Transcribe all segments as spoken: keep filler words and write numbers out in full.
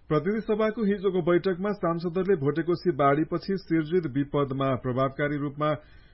प्रतिनिधि सभाको हिजोको बैठकमा सांसदहरूले भोटेकोशी बाढ़ीपछि सिर्जित विपदमा प्रभावकारी रूपमा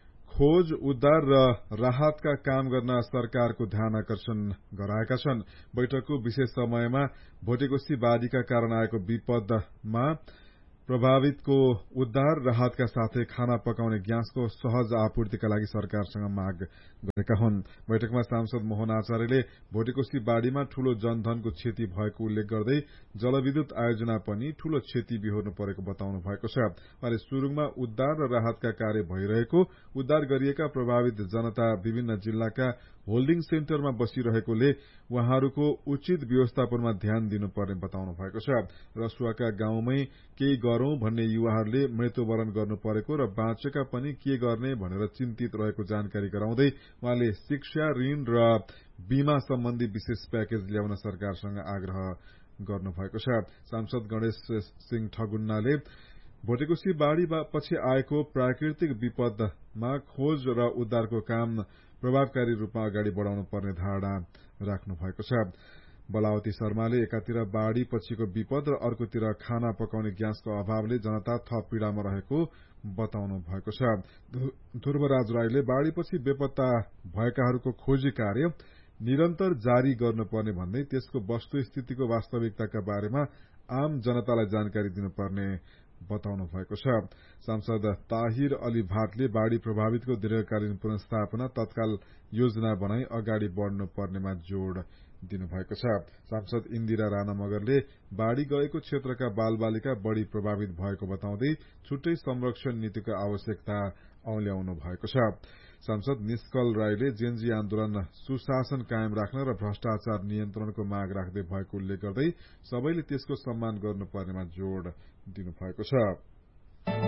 खोज उद्धार र राहतका काम गर्न सरकारको ध्यान आकर्षण गराएका छन्। बैठकको विशेष समयमा भोटेकोशी बाढ़ीका कारण आएको विपदमा प्रभावितको उद्धार राहतका साथै खाना पकाउने ग्यासको सहज आपूर्तिका लागि सरकारसँग माग गरेका हुन्। बैठकमा सांसद मोहन आचार्यले भोटेकोशी बाढ़ीमा ठूलो जनधनको क्षति भएको उल्लेख गर्दै जलविद्युत आयोजना पनि ठूलो क्षति बिहोर्नु परेको बताउनु भएको छ। अहिले सुरुङमा उद्धार र राहतका कार्य भइरहेको, उद्धार गरिएका प्रभावित जनता विभिन्न जिल्लाका होल्डिङ सेन्टरमा बसिरहेकोले उहाँहरूको उचित व्यवस्थापनमा ध्यान दिनुपर्ने बताउनु भएको छ। रसुवाका गाउँमै केही गरौं भन्ने युवाहरूले मृत्युवरण गर्नु परेको र बाँचेका पनि के गर्ने भनेर चिन्तित रहेको जानकारी गराउँदै उहाँले शिक्षा, ऋण र बीमा सम्बन्धी विशेष प्याकेज ल्याउन सरकारसँग आग्रह गर्नुभएको छ। सांसद गणेश सिंह ठगुन्नाले भोटेकोशी बाढ़ी पछि आएको प्राकृतिक विपदमा खोज र उद्धारको काम प्रभावकारी रूपमा अगाडि बढ़ाउनु पर्ने धारणा राख्नु भएको छ। बलावती शर्माले एकातिर बाढ़ी पछिको विपद र अर्कोतिर खाना पकाउने ग्यासको अभावले जनता थप पीड़ामा रहेको बताउनु भएको छ। ध्रुवराज राईले बाढ़ीपछि बेपत्ता भएकाहरूको खोजी कार्य निरन्तर जारी गर्नुपर्ने भन्दै त्यसको वस्तुस्थितिको वास्तविकताका बारेमा आम जनतालाई जानकारी दिनुपर्ने बताउनु भएको छ। सांसद ताहिर अली भाटले बाढ़ी प्रभावितको दीर्घकालीन पुनर्स्थापना तत्काल योजना बनाई अगाडि बढ़नु पर्नेमा जोड़ दिनुभएको छ। सांसद इन्दिरा राणा मगरले बाढ़ी गएको क्षेत्रका बालबालिका बढ़ी प्रभावित भएको बताउँदै छुट्टै संरक्षण नीतिको आवश्यकता औल्याउनु भएको छ। सांसद निष्कल राईले जेनजी आन्दोलन सुशासन कायम राख्न र भ्रष्टाचार नियन्त्रणको माग राख्दै भएको उल्लेख गर्दै सबैले त्यसको सम्मान गर्नुपर्नेमा जोड़ दिनुभएको छ।